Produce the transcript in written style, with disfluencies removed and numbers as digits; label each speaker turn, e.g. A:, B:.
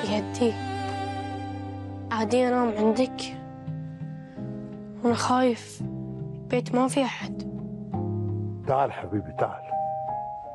A: يهديه. عادي أنام عندك وأنا خايف، البيت ما في أحد.
B: تعال حبيبي تعال.